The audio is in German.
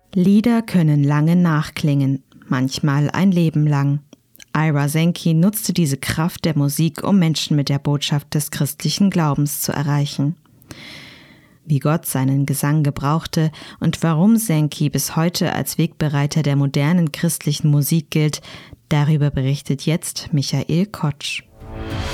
Lieder können lange nachklingen, manchmal ein Leben lang. Ira Sankey nutzte diese Kraft der Musik, um Menschen mit der Botschaft des christlichen Glaubens zu erreichen. Wie Gott seinen Gesang gebrauchte und warum Sankey bis heute als Wegbereiter der modernen christlichen Musik gilt, darüber berichtet jetzt Michael Kotsch.